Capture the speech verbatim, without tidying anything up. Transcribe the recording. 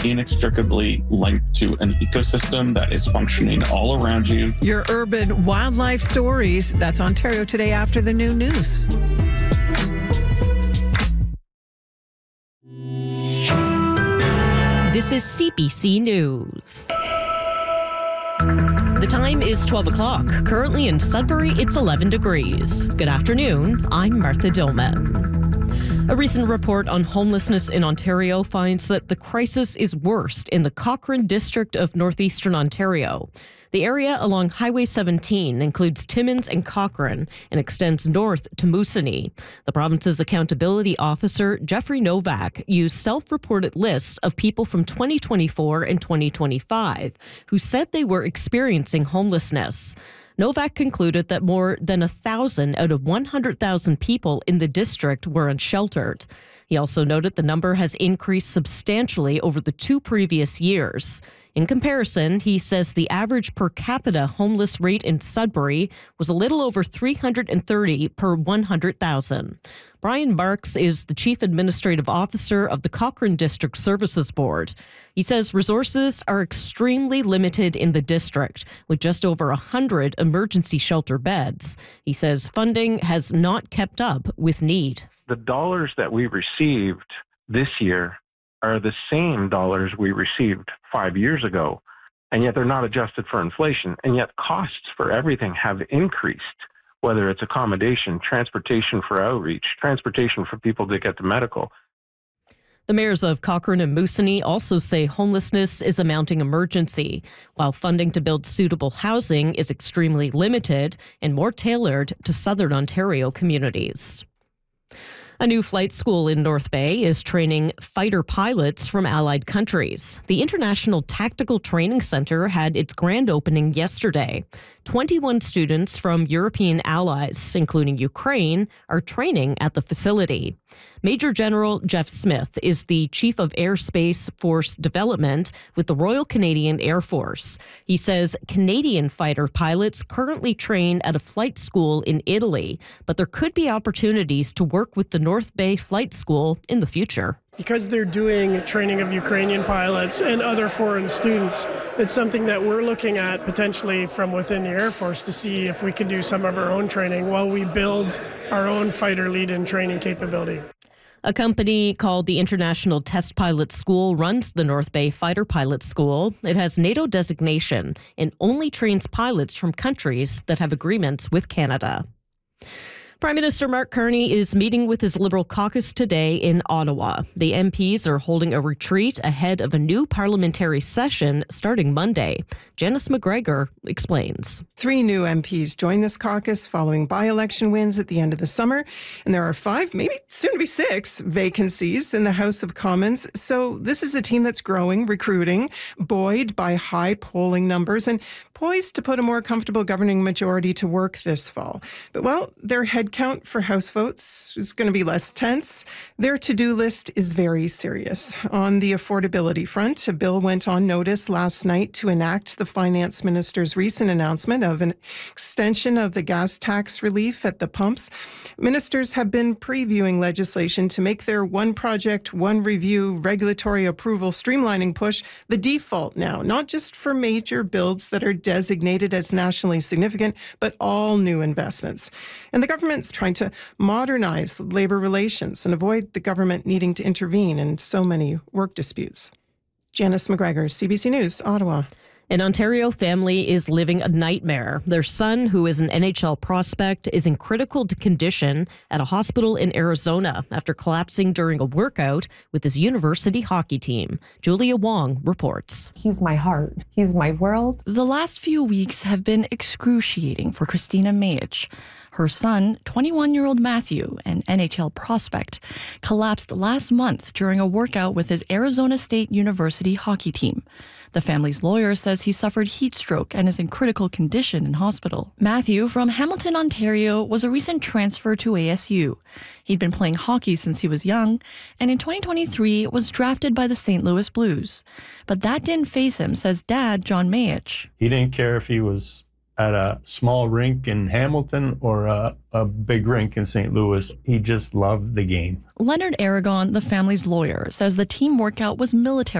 inextricably linked to an ecosystem that is functioning all around you. Your urban wildlife stories. That's Ontario Today after the noon news. This is C B C News. The time is twelve o'clock. Currently in Sudbury, it's eleven degrees. Good afternoon. I'm Martha Dillman. A recent report on homelessness in Ontario finds that the crisis is worst in the Cochrane district of northeastern Ontario. The area along Highway seventeen includes Timmins and Cochrane and extends north to Moosonee. The province's accountability officer, Jeffrey Novak, used self-reported lists of people from twenty twenty-four and twenty twenty-five who said they were experiencing homelessness. Novak concluded that more than one thousand out of one hundred thousand people in the district were unsheltered. He also noted the number has increased substantially over the two previous years. In comparison, he says the average per capita homeless rate in Sudbury was a little over three hundred thirty per one hundred thousand. Brian Marks is the Chief Administrative Officer of the Cochrane District Services Board. He says resources are extremely limited in the district, with just over one hundred emergency shelter beds. He says funding has not kept up with need. The dollars that we received this year are the same dollars we received five years ago, and yet they're not adjusted for inflation, and yet costs for everything have increased, whether it's accommodation, transportation for outreach, transportation for people to get to medical. The mayors of Cochrane and Moosonee also say homelessness is a mounting emergency, while funding to build suitable housing is extremely limited and more tailored to southern Ontario communities. A new flight school in North Bay is training fighter pilots from allied countries. The International Tactical Training Centre had its grand opening yesterday. twenty-one students from European allies, including Ukraine, are training at the facility. Major General Jeff Smith is the Chief of Airspace Force Development with the Royal Canadian Air Force. He says Canadian fighter pilots currently train at a flight school in Italy, but there could be opportunities to work with the North Bay Flight School in the future. Because they're doing training of Ukrainian pilots and other foreign students, it's something that we're looking at potentially from within the Air Force to see if we can do some of our own training while we build our own fighter lead-in training capability. A company called the International Test Pilot School runs the North Bay Fighter Pilot School. It has NATO designation and only trains pilots from countries that have agreements with Canada. Prime Minister Mark Carney is meeting with his Liberal caucus today in Ottawa. The M Ps are holding a retreat ahead of a new parliamentary session starting Monday. Janice McGregor explains. Three new M Ps joined this caucus following by-election wins at the end of the summer, and there are five, maybe soon to be six, vacancies in the House of Commons. So this is a team that's growing, recruiting, buoyed by high polling numbers, and poised to put a more comfortable governing majority to work this fall. But, well, their head count for House votes is going to be less tense. Their to-do list is very serious. On the affordability front, a bill went on notice last night to enact the finance minister's recent announcement of an extension of the gas tax relief at the pumps. Ministers have been previewing legislation to make their one project, one review regulatory approval streamlining push the default now, not just for major builds that are designated as nationally significant, but all new investments. And the government's trying to modernize labor relations and avoid the government needing to intervene in so many work disputes. Janice McGregor, C B C News, Ottawa. An Ontario family is living a nightmare. Their son, who is an N H L prospect, is in critical condition at a hospital in Arizona after collapsing during a workout with his university hockey team. Julia Wong reports. He's my heart. He's my world. The last few weeks have been excruciating for Christina Mayich. Her son, twenty-one-year-old Matthew, an N H L prospect, collapsed last month during a workout with his Arizona State University hockey team. The family's lawyer says he suffered heat stroke and is in critical condition in hospital. Matthew, from Hamilton, Ontario, was a recent transfer to A S U. He'd been playing hockey since he was young, and in twenty twenty-three was drafted by the Saint Louis Blues. But that didn't faze him, says dad, John Mayich. He didn't care if he was at a small rink in Hamilton or a, a big rink in Saint Louis. He just loved the game. Leonard Aragon, the family's lawyer, says the team workout was military